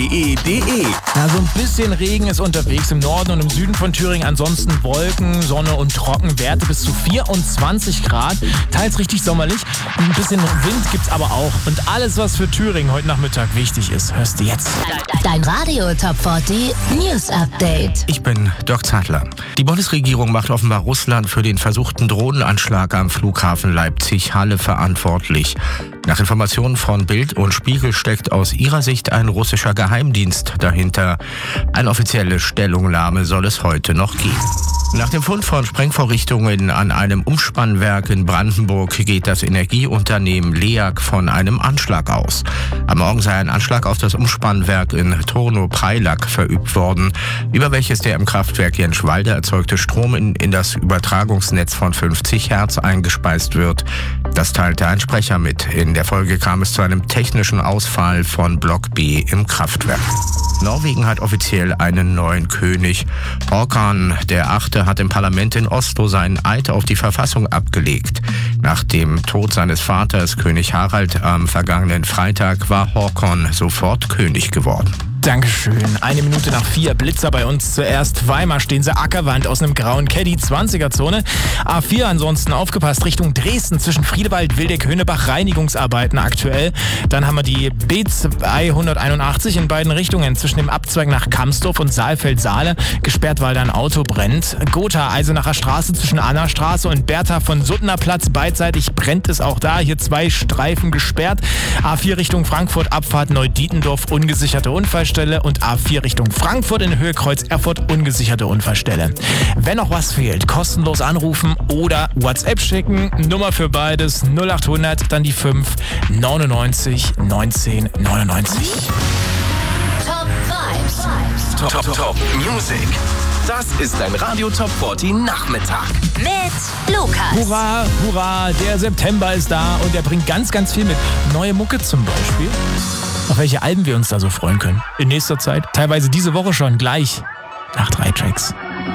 rnd.de. Na, so ein bisschen Regen ist unterwegs im Norden und im Süden von Thüringen. Ansonsten Wolken, Sonne und Trocken. Werte bis zu 24 Grad. Teils richtig sommerlich. Ein bisschen Wind gibt's aber auch. Und alles, was für Thüringen heute Nachmittag wichtig ist, hörst du jetzt. Dein Radio Top 40 News Update. Ich bin Dirk Zadler. Die Bundesregierung macht offenbar Russland für den versuchten Drohnenanschlag am Flughafen Leipzig-Halle verantwortlich. Nach Informationen von Bild und Spiegel steckt aus ihrer Sicht ein russischer Geheimdienst dahinter. Eine offizielle Stellungnahme soll es heute noch geben. Nach dem Fund von Sprengvorrichtungen an einem Umspannwerk in Brandenburg geht das Energieunternehmen LEAG von einem Anschlag aus. Am Morgen sei ein Anschlag auf das Umspannwerk in Turno-Preilack verübt worden, über welches der im Kraftwerk Jenschwalde erzeugte Strom in das Übertragungsnetz von 50 Hertz eingespeist wird. Das teilte ein Sprecher mit. In der Folge kam es zu einem technischen Ausfall von Block B im Kraftwerk. Norwegen hat offiziell einen neuen König. Håkon VIII. Hat im Parlament in Oslo seinen Eid auf die Verfassung abgelegt. Nach dem Tod seines Vaters, König Harald, am vergangenen Freitag war Håkon sofort König geworden. Dankeschön. 4:01. Blitzer bei uns zuerst. Weimar stehen sie Ackerwand aus einem grauen Caddy, 20er-Zone. A4 ansonsten aufgepasst, Richtung Dresden zwischen Friedewald, Wildeck, Höhnebach, Reinigungsarbeiten aktuell. Dann haben wir die B281 in beiden Richtungen zwischen dem Abzweig nach Kamsdorf und Saalfeld-Saale. Gesperrt, weil da ein Auto brennt. Gotha, Eisenacher Straße zwischen Anna-Straße und Bertha von Suttener Platz. Beidseitig brennt es auch da. Hier 2 Streifen gesperrt. A4 Richtung Frankfurt, Abfahrt Neudietendorf, ungesicherte Unfallstelle. Und A4 Richtung Frankfurt in Höhe Kreuz Erfurt, ungesicherte Unfallstelle. Wenn noch was fehlt, kostenlos anrufen oder WhatsApp schicken. Nummer für beides 0800, dann die 5 99 19 99. Top Vibes. Top Music. Das ist ein Radio Top 40 Nachmittag. Mit Lukas. Hurra, hurra, der September ist da und der bringt ganz, ganz viel mit. Neue Mucke zum Beispiel. Auf welche Alben wir uns da so freuen können. In nächster Zeit, teilweise diese Woche schon, gleich nach 3 Tracks.